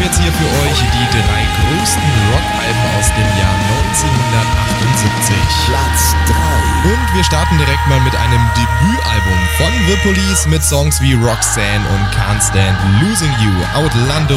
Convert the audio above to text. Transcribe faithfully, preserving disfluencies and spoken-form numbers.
jetzt hier für euch die drei größten Rockalben aus dem Jahr neunzehnhundertachtundsiebzig. Platz drei. Und wir starten direkt mal mit einem Debütalbum von The Police mit Songs wie Roxanne und Can't Stand Losing You. Outlandos